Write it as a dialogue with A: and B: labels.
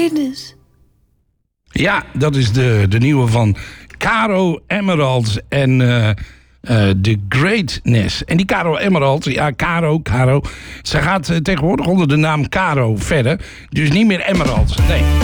A: greatness.
B: Ja, dat is de nieuwe van Caro Emerald en The Greatness. En die Caro Emerald, ja, Caro. Ze gaat tegenwoordig onder de naam Caro verder. Dus niet meer Emerald, nee.